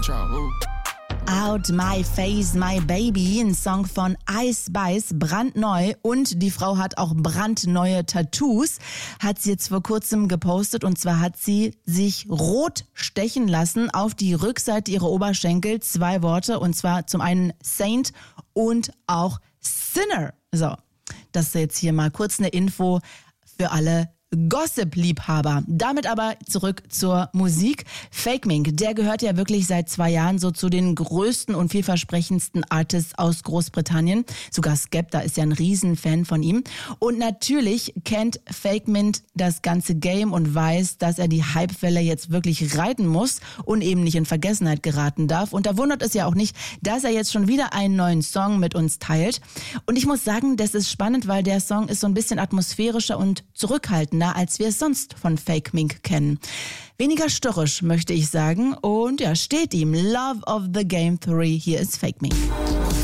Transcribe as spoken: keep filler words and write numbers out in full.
Out My Face, My Baby, ein Song von Ice Spice, brandneu, und die Frau hat auch brandneue Tattoos, hat sie jetzt vor kurzem gepostet, und zwar hat sie sich rot stechen lassen auf die Rückseite ihrer Oberschenkel, zwei Worte, und zwar zum einen Saint und auch Sinner. So, das ist jetzt hier mal kurz eine Info für alle Gossip-Liebhaber. Damit aber zurück zur Musik. Fake Mink, der gehört ja wirklich seit zwei Jahren so zu den größten und vielversprechendsten Artists aus Großbritannien. Sogar Skepta ist ja ein Riesenfan von ihm. Und natürlich kennt Fake Mink das ganze Game und weiß, dass er die Hypewelle jetzt wirklich reiten muss und eben nicht in Vergessenheit geraten darf. Und da wundert es ja auch nicht, dass er jetzt schon wieder einen neuen Song mit uns teilt. Und ich muss sagen, das ist spannend, weil der Song ist so ein bisschen atmosphärischer und zurückhaltender, als wir es sonst von Fake Mink kennen. Weniger störrisch, möchte ich sagen. Und ja, steht ihm. Love of the Game drei. Hier ist Fake Mink.